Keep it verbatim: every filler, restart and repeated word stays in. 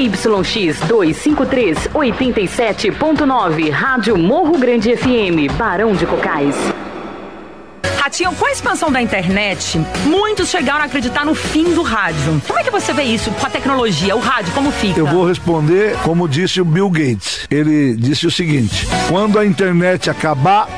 Y X duzentos e cinquenta e três, oitenta e sete ponto nove, Rádio Morro Grande F M, Barão de Cocais. Ratinho, com a expansão da internet, muitos chegaram a acreditar no fim do rádio. Como é que você vê isso com a tecnologia, o rádio, como fica? Eu vou responder como disse o Bill Gates. Ele disse o seguinte: quando a internet acabar,